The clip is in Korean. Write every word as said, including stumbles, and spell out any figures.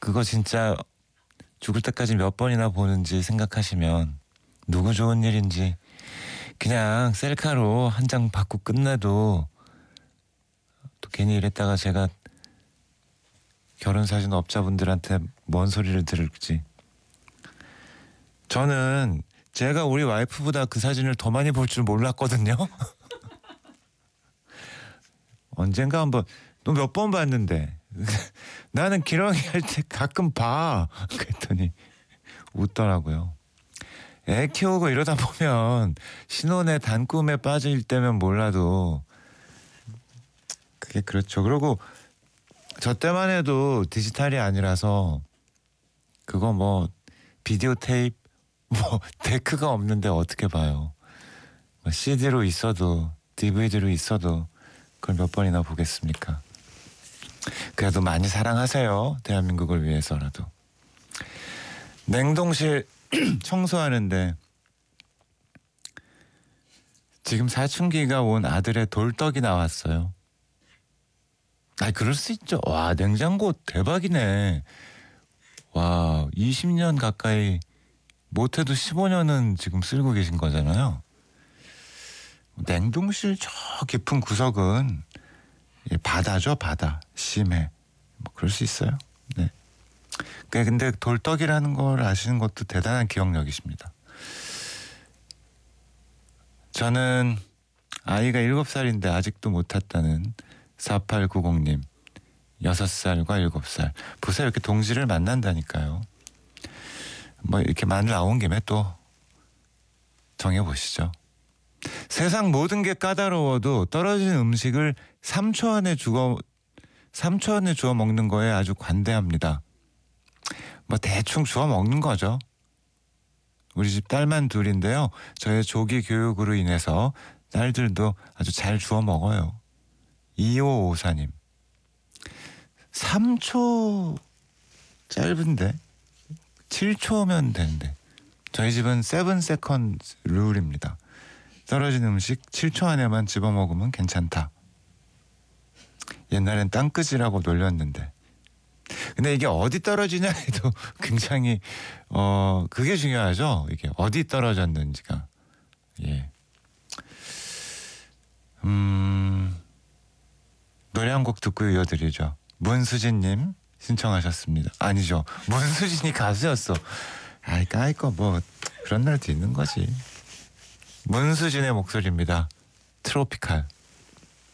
그거 진짜 죽을 때까지 몇 번이나 보는지 생각하시면 누구 좋은 일인지 그냥 셀카로 한 장 받고 끝내도 또 괜히 이랬다가 제가 결혼사진 업자분들한테 뭔 소리를 들을지. 저는 제가 우리 와이프보다 그 사진을 더 많이 볼 줄 몰랐거든요. 언젠가 한번 너 몇 번 봤는데 나는 기러기 할 때 가끔 봐 그랬더니 웃더라고요. 애 키우고 이러다 보면 신혼의 단꿈에 빠질 때면 몰라도 그게 그렇죠. 그리고 저 때만 해도 디지털이 아니라서 그거 뭐 비디오 테이프 뭐 데크가 없는데 어떻게 봐요. 뭐 씨디로 있어도 디비디로 있어도 그걸 몇 번이나 보겠습니까. 그래도 많이 사랑하세요. 대한민국을 위해서라도. 냉동실 청소하는데 지금 사춘기가 온 아들의 돌떡이 나왔어요. 아, 그럴 수 있죠. 와, 냉장고 대박이네. 와, 이십 년 가까이 못해도 십오 년은 지금 쓰고 계신 거잖아요. 냉동실 저 깊은 구석은 바다죠, 바다. 심해. 뭐 그럴 수 있어요. 네. 근데 돌떡이라는 걸 아시는 것도 대단한 기억력이십니다. 저는 아이가 일곱 살인데 아직도 못 탔다는 사팔구공님. 여섯 살과 일곱 살. 보세요. 이렇게 동지를 만난다니까요. 뭐 이렇게 말 나온 김에 또 정해보시죠. 세상 모든 게 까다로워도 떨어진 음식을 삼 초 안에 주워 삼 초 안에 주워 먹는 거에 아주 관대합니다. 뭐 대충 주워 먹는 거죠. 우리 집 딸만 둘인데요. 저의 조기 교육으로 인해서 딸들도 아주 잘 주워 먹어요. 이오오사님. 삼 초 짧은데 칠 초면 되는데 저희 집은 세븐 세컨드 룰입니다. 떨어진 음식 칠 초 안에만 집어먹으면 괜찮다. 옛날엔 땅끄지라고 놀렸는데 근데 이게 어디 떨어지냐에도 굉장히 어 그게 중요하죠. 이게 어디 떨어졌는지가. 예. 음 노래 한 곡 듣고 이어드리죠. 문수진님 신청하셨습니다. 아니죠. 문수진이 가수였어. 아이 까이거 뭐 그런 날도 있는 거지. 문수진의 목소리입니다. 트로피칼.